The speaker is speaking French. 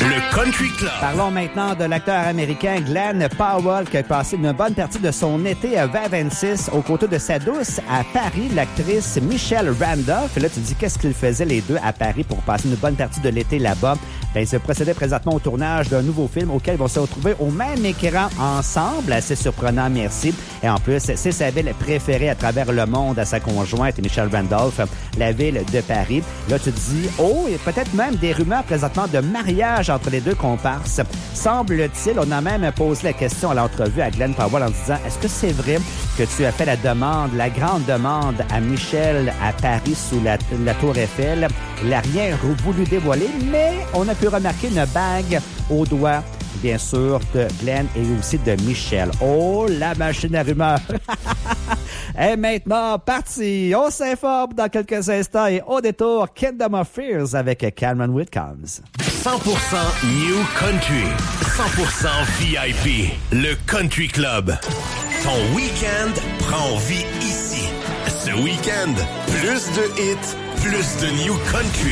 Le Country Club. Parlons maintenant de l'acteur américain Glenn Powell qui a passé une bonne partie de son été à 2026 aux côtés de sa douce à Paris, l'actrice Michelle Randolph. Et là, tu te dis, qu'est-ce qu'ils faisaient les deux à Paris pour passer une bonne partie de l'été là-bas? Ben, ils se procédaient présentement au tournage d'un nouveau film auquel ils vont se retrouver au même écran ensemble. Assez surprenant, merci. Et en plus, c'est sa ville préférée à travers le monde à sa conjointe, Michelle Randolph, la ville de Paris. Là, tu te dis, oh, il y a peut-être même des rumeurs présentement de mariage entre les deux comparses. Semble-t-il, on a même posé la question à l'entrevue à Glenn Powell en disant, est-ce que c'est vrai que tu as fait la demande, la grande demande à Michelle à Paris sous la Tour Eiffel? Il n'a rien voulu dévoiler, mais on a pu remarquer une bague au doigt, bien sûr, de Glenn et aussi de Michelle. Oh, la machine à rumeurs! Et maintenant, parti! On s'informe dans quelques instants et au détour, Kingdom of Fears avec Cameron Whitcombs. 100% New Country. 100% VIP. Le Country Club. Ton week-end prend vie ici. Ce week-end, plus de hits, plus de New Country.